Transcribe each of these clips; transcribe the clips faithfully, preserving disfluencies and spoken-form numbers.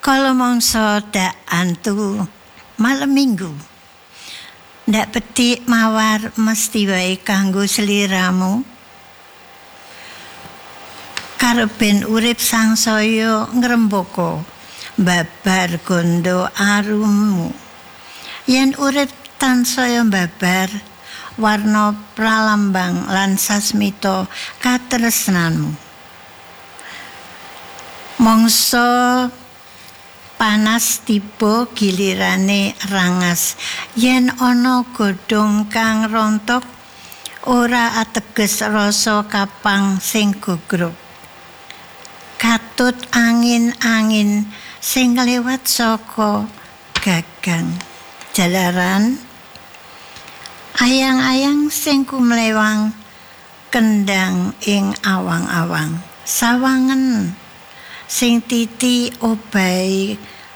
Kalau mangsa dak antu malam minggu. Ndak petik mawar mesti wae kanggo seliramu. Karepen urip sangsaya ngrembaka babar gondo arummu. Yen urip tansaya babar warna pralambang lan sasmita katresnanmu. Mangsa panas tiba gilirane rangas yen ana godhong kang rontok ora ateges rasa kapang sing gogrok katut angin-angin sing lewat saka gagang jalaran ayang-ayang sing kumlewang kendang ing awang-awang sawangen sing titi obahe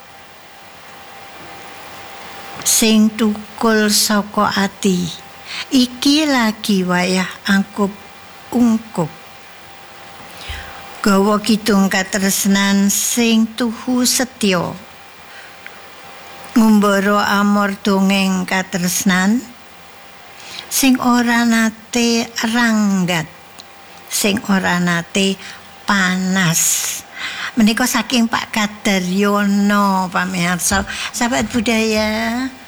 sing tukul saka ati iki lagi wayah angkup ungkup gawa kidung katresnan sing tuhu setya ngumbara amor dongeng katresnan sing ora nate ranggat sing ora nate panas. Menika saking Pak Kadaryono pamirsa sahabat budaya.